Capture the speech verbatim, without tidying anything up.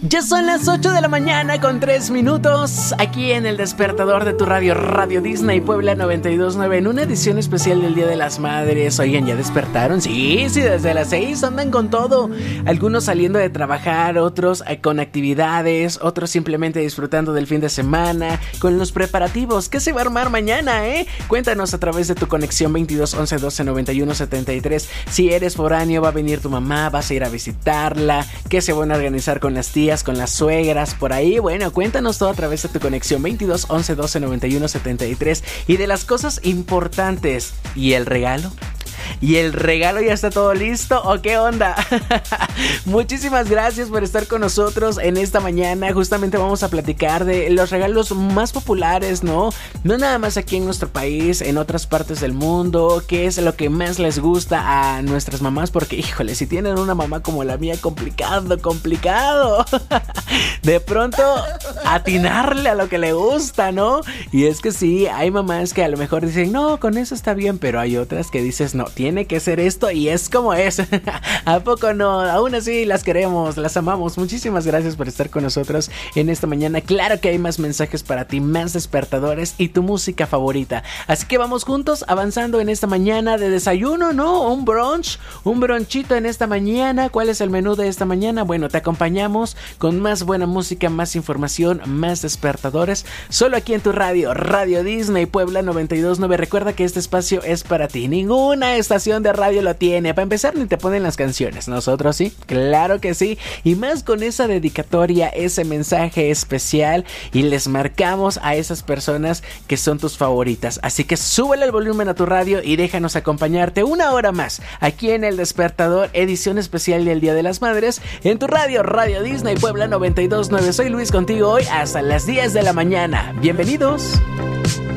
Ya son las ocho de la mañana con tres minutos aquí en el despertador de tu radio, Radio Disney Puebla noventa y dos punto nueve, en una edición especial del Día de las Madres. Oigan, ¿ya despertaron? Sí, sí, desde las seis andan con todo. Algunos saliendo de trabajar, otros con actividades, otros simplemente disfrutando del fin de semana, con los preparativos. ¿Qué se va a armar mañana, eh? Cuéntanos a través de tu conexión veintidós once doce noventa y uno setenta y tres. Si eres foráneo, va a venir tu mamá, vas a ir a visitarla. ¿Qué se van a organizar con las tías, con las suegras, por ahí? Bueno, cuéntanos todo a través de tu conexión veintidós once doce noventa y uno setenta y tres. Y de las cosas importantes, ¿y el regalo? ¿Y el regalo ya está todo listo o qué onda? Muchísimas gracias por estar con nosotros en esta mañana. Justamente vamos a platicar de los regalos más populares, ¿no? No nada más aquí en nuestro país, en otras partes del mundo. ¿Qué es lo que más les gusta a nuestras mamás? Porque, híjole, si tienen una mamá como la mía, complicado, complicado. De pronto, atinarle a lo que le gusta, ¿no? Y es que sí, hay mamás que a lo mejor dicen, no, con eso está bien, pero hay otras que dices, no, tiene que ser esto y es como es. ¿A poco no? Aún así las queremos, las amamos. Muchísimas gracias por estar con nosotros en esta mañana. Claro que hay más mensajes para ti, más despertadores y tu música favorita. Así que vamos juntos avanzando en esta mañana de desayuno, ¿no? Un brunch, un bronchito en esta mañana. ¿Cuál es el menú de esta mañana? Bueno, te acompañamos con más buena música, más información, más despertadores. Solo aquí en tu radio, Radio Disney Puebla noventa y dos punto nueve. Recuerda que este espacio es para ti. Ninguna estación de radio lo tiene. Para empezar, ni te ponen las canciones. Nosotros sí, claro que sí. Y más con esa dedicatoria, ese mensaje especial. Y les marcamos a esas personas que son tus favoritas. Así que súbele el volumen a tu radio y déjanos acompañarte una hora más aquí en El Despertador, edición especial del Día de las Madres, en tu radio, Radio Disney Puebla noventa y dos punto nueve. Soy Luis contigo hoy hasta las diez de la mañana. Bienvenidos.